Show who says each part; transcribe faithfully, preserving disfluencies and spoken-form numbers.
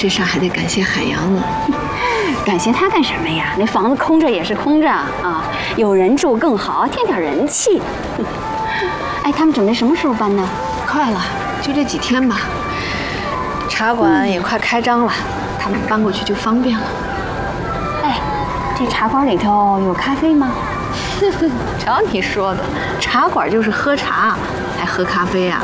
Speaker 1: 这事儿还得感谢海洋呢。
Speaker 2: 感谢他干什么呀？那房子空着也是空着啊，有人住更好，添点人气。哎，他们准备什么时候搬呢？
Speaker 1: 快了，就这几天吧。茶馆也快开张了，他们搬过去就方便了。
Speaker 2: 哎，这茶馆里头有咖啡吗？
Speaker 1: 瞧你说的，茶馆就是喝茶，还喝咖啡啊？